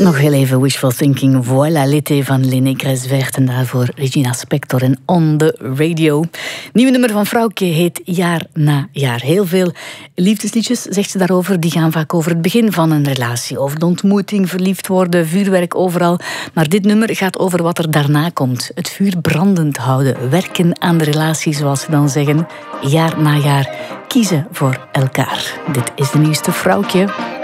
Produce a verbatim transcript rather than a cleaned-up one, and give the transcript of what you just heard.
Nog heel even wishful thinking. Voilà, l'été van Léné Kresvert en daarvoor Regina Spektor en On The Radio. Nieuwe nummer van Vrouwke heet Jaar na Jaar. Heel veel liefdesliedjes, zegt ze daarover, die gaan vaak over het begin van een relatie. Over de ontmoeting, verliefd worden, vuurwerk overal. Maar dit nummer gaat over wat er daarna komt. Het vuur brandend houden, werken aan de relatie, zoals ze dan zeggen. Jaar na jaar kiezen voor elkaar. Dit is de nieuwste Vrouwke.